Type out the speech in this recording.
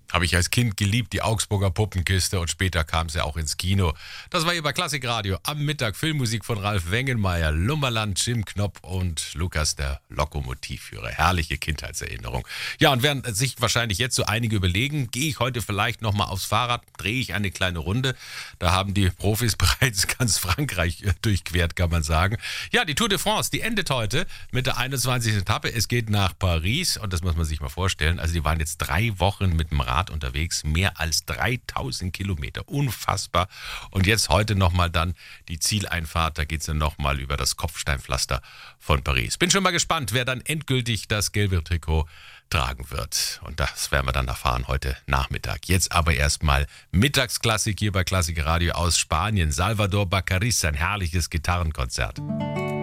Habe ich als Kind geliebt, die Augsburger Puppenkiste, und später kam es ja auch ins Kino. Das war hier bei Klassikradio. Am Mittag Filmmusik von Ralf Wengenmeier, Lummerland, Jim Knopp und Lukas, der Lokomotivführer. Herrliche Kindheitserinnerung. Ja, und während sich wahrscheinlich jetzt so einige überlegen, gehe ich heute vielleicht nochmal aufs Fahrrad, drehe ich eine kleine Runde. Da haben die Profis bereits ganz Frankreich durchquert, kann man sagen. Ja, die Tour de France, die endet heute mit der 21. Etappe. Es geht nach Paris, und das muss man sich mal vorstellen. Also die waren jetzt 3 Wochen mit dem Rad unterwegs, mehr als 3000 Kilometer, unfassbar. Und jetzt heute nochmal dann die Zieleinfahrt, da geht es dann nochmal über das Kopfsteinpflaster von Paris. Bin schon mal gespannt, wer dann endgültig das gelbe Trikot tragen wird. Und das werden wir dann erfahren heute Nachmittag. Jetzt aber erstmal Mittagsklassik hier bei Klassik Radio aus Spanien. Salvador Baccaris, ein herrliches Gitarrenkonzert.